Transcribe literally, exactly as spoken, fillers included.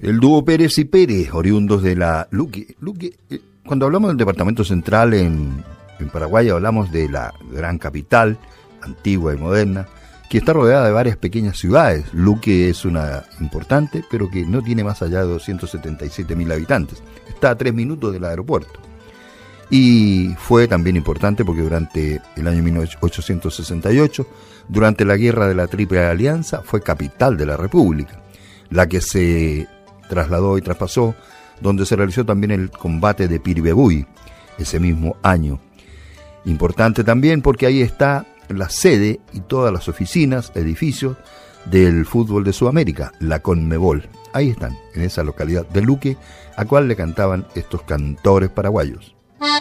El dúo Pérez y Pérez, oriundos de la Luque. Luque eh, cuando hablamos del departamento central en, en Paraguay, hablamos de la gran capital, antigua y moderna, que está rodeada de varias pequeñas ciudades. Luque es una importante, pero que no tiene más allá de doscientos setenta y siete mil habitantes. Está a tres minutos del aeropuerto. Y fue también importante porque durante el año mil ochocientos sesenta y ocho, durante la guerra de la Triple Alianza, fue capital de la República, la que se trasladó y traspasó, donde se realizó también el combate de Piribebuy ese mismo año. Importante también porque ahí está la sede y todas las oficinas, edificios del fútbol de Sudamérica, la Conmebol. Ahí están, en esa localidad de Luque, a cual le cantaban estos cantores paraguayos.